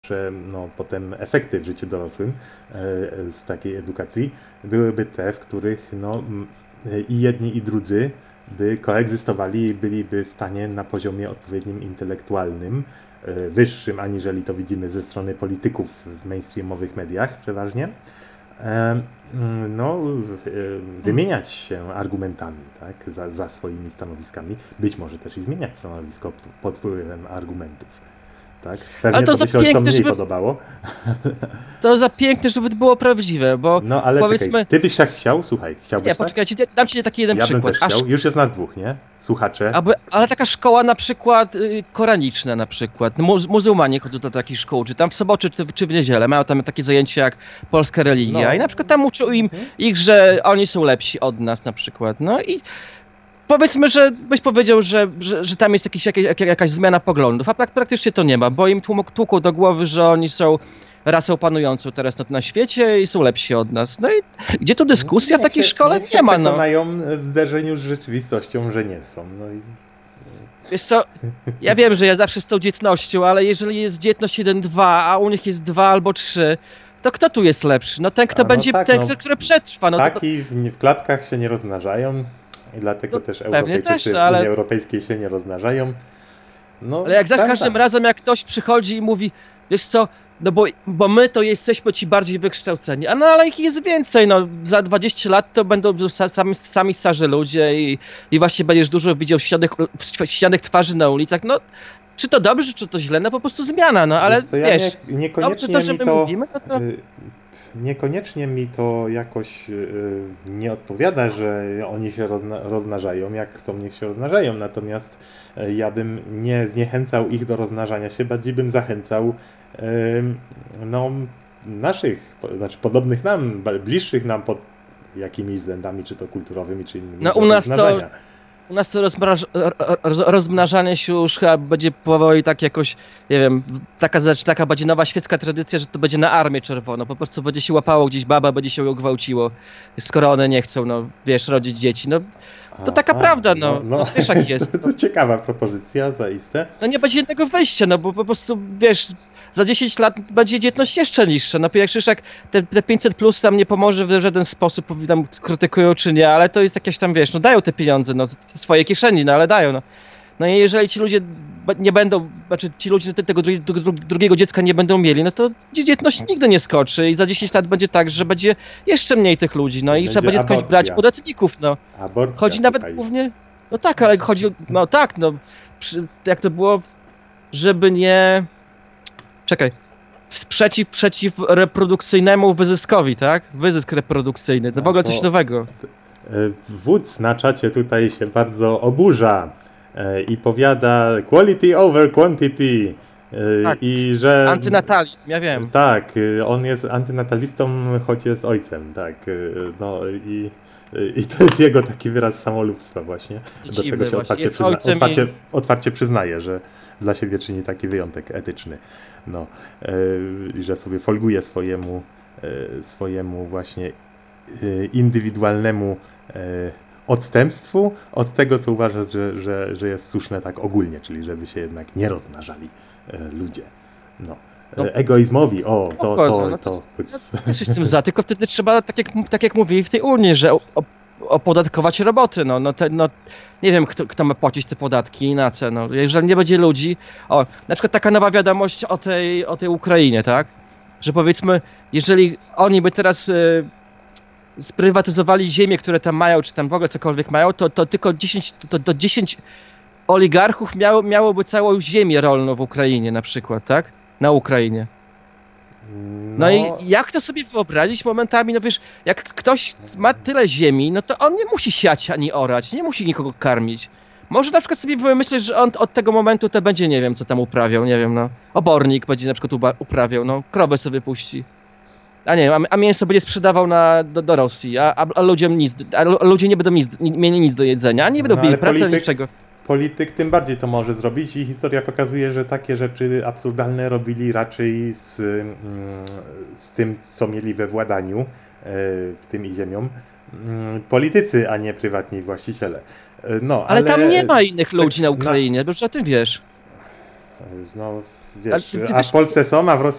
potem efekty w życiu dorosłym z takiej edukacji byłyby te, w których i jedni i drudzy by koegzystowali i byliby w stanie na poziomie odpowiednim intelektualnym, wyższym aniżeli to widzimy ze strony polityków w mainstreamowych mediach przeważnie, wymieniać się argumentami, tak, za swoimi stanowiskami, być może też i zmieniać stanowisko pod wpływem argumentów. Tak? Pewnie to by się piękne, mniej podobało. To za piękne, żeby to było prawdziwe, bo no ale powiedzmy... Czekaj, ty byś tak chciał? Słuchaj, chciałbyś nie, poczekaj, dam ci taki jeden przykład. Bym też chciał. Już jest nas dwóch, nie? Słuchacze. Ale taka szkoła na przykład koraniczna na przykład. Muzułmanie chodzą do takich szkół, czy tam w sobotę, czy w niedzielę. Mają tam takie zajęcia jak polska religia i na przykład tam uczą ich, że oni są lepsi od nas na przykład. No i powiedzmy, że byś powiedział, że tam jest jakaś zmiana poglądów, a praktycznie to nie ma, bo im tłuką do głowy, że oni są rasą panującą teraz na świecie i są lepsi od nas. No i gdzie tu dyskusja w takiej szkole? Nie ma. Przekonają w zderzeniu z rzeczywistością, że nie są. No i... Wiesz co, ja wiem, że ja zawsze z tą dzietnością, ale jeżeli jest dzietność 1-2, a u nich jest 2 albo 3, to kto tu jest lepszy? No ten, kto będzie, który przetrwa. No taki w klatkach się nie rozmnażają. I dlatego też Europejczycy w Unii Europejskiej się nie rozmnażają. No, ale jak za każdym razem, jak ktoś przychodzi i mówi, wiesz co, no bo my to jesteśmy ci bardziej wykształceni, ale ich jest więcej, no za 20 lat to będą sami starzy ludzie i właśnie będziesz dużo widział ścianych twarzy na ulicach, no czy to dobrze, czy to źle, no po prostu zmiana, no ale wiesz, niekoniecznie mi to jakoś nie odpowiada, że oni się rozmnażają, jak chcą, niech się rozmnażają, natomiast ja bym nie zniechęcał ich do rozmnażania się, bardziej bym zachęcał naszych, znaczy podobnych nam, bliższych nam pod jakimiś względami, czy to kulturowymi, czy innymi, no, u nas to rozmnażanie się już chyba będzie powoli tak jakoś, nie wiem, taka będzie nowa świecka tradycja, że to będzie na Armię Czerwoną. Po prostu będzie się łapało gdzieś baba, będzie się ją gwałciło, skoro one nie chcą, no wiesz, rodzić dzieci. No to taka prawda, no wiesz jak jest. To ciekawa propozycja, zaiste. No nie będzie jednego wyjścia, no bo po prostu, wiesz, za 10 lat będzie dzietność jeszcze niższa. No jak te 500 plus tam nie pomoże w żaden sposób, tam krytykują czy nie, ale to jest jakieś tam, wiesz, no dają te pieniądze, no z swojej kieszeni, no ale dają, no. No i jeżeli ci ludzie nie będą, znaczy ci ludzie tego drugiego dziecka nie będą mieli, no to dzietność nigdy nie skoczy i za 10 lat będzie tak, że będzie jeszcze mniej tych ludzi, no i trzeba będzie skądś brać podatników, no. Aborcja, chodzi nawet głównie, no tak, ale chodzi, no tak, no, jak to było, żeby nie... Czekaj. Przeciw reprodukcyjnemu wyzyskowi, tak? Wyzysk reprodukcyjny. To w ogóle coś nowego. Wódz na czacie tutaj się bardzo oburza i powiada quality over quantity. Tak. I że... Antynatalizm, ja wiem. Tak, on jest antynatalistą, choć jest ojcem, tak. No i to jest jego taki wyraz samolubstwa właśnie. Do tego się otwarcie przyznaje, że dla siebie czyni taki wyjątek etyczny. No, że sobie folguje swojemu właśnie indywidualnemu odstępstwu od tego, co uważa, że jest słuszne tak ogólnie, czyli żeby się jednak nie rozmnażali ludzie. No. Egoizmowi, to. Ja się z tym za, tylko wtedy trzeba, tak jak mówili w tej Unii, że opodatkować roboty, no nie wiem, kto ma płacić te podatki i na co, no, jeżeli nie będzie ludzi, na przykład taka nowa wiadomość o tej Ukrainie, tak, że powiedzmy, jeżeli oni by teraz sprywatyzowali ziemię, które tam mają, czy tam w ogóle cokolwiek mają, to tylko 10 oligarchów miałoby całą ziemię rolną w Ukrainie na przykład, tak, na Ukrainie. No i jak to sobie wyobrazić momentami, no wiesz, jak ktoś ma tyle ziemi, no to on nie musi siać ani orać, nie musi nikogo karmić. Może na przykład sobie wymyślić, że on od tego momentu to będzie, nie wiem, co tam uprawiał, nie wiem, no, obornik będzie na przykład uprawiał, no, krowę sobie puści. A nie, a mięso będzie sprzedawał do Rosji, a ludzie nie będą mieli nic do jedzenia, nie będą mieli pracy, niczego. Polityk tym bardziej to może zrobić i historia pokazuje, że takie rzeczy absurdalne robili raczej z tym, co mieli we władaniu, w tym i ziemią, politycy, a nie prywatni właściciele. No, ale tam nie ma innych ludzi na Ukrainie, dobrze o tym wiesz. No, wiesz, a w Polsce są, a w Rosji